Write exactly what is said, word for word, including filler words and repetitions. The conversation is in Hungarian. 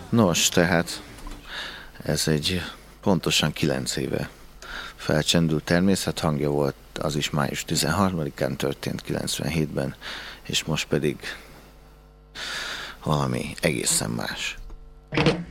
Nos, tehát ez egy pontosan kilenc éve felcsendült természethangja volt, az is május tizenharmadikán történt kilencvenhétben, és most pedig valami egészen más.